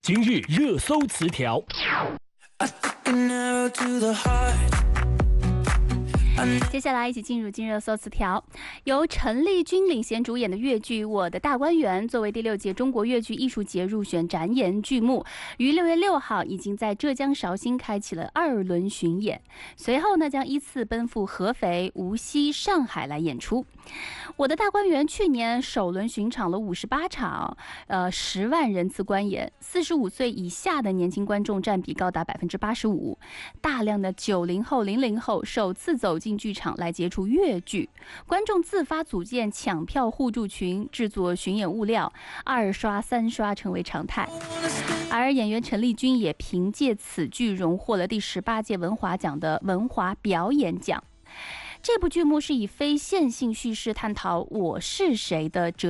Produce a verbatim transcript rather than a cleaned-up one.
今日热搜词条。 接下来一起进入今日热搜词条。由陈丽君领衔主演的粤剧《我的大观园》作为第六届中国粤剧艺术节入选展演剧目，于六月六号已经在浙江绍兴开启了二轮巡演，随后呢将依次奔赴合肥、无锡、上海来演出。我的大观园去年首轮巡场了五十八场，呃，十万人次观演，四十五岁以下的年轻观众占比高达百分之八十五，大量的九零后、零零后首次走进剧场来接触粤剧，观众自发组建抢票互助群，制作巡演物料，二刷、三刷成为常态。而演员陈丽君也凭借此剧荣获了第十八届文华奖的文华表演奖。这部剧目是以非线性叙事探讨我是谁的哲